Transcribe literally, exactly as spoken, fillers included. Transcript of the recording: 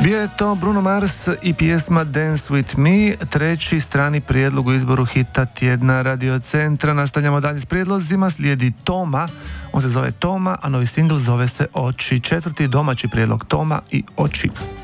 Bio je to Bruno Mars i pjesma Dance With Me, treći strani prijedlog u izboru hita tjedna Radio Centra. Nastavljamo dalje s prijedlozima, slijedi Toma, on se zove Toma, a novi singl zove se Oči. Četvrti domaći prijedlog Toma i Oči.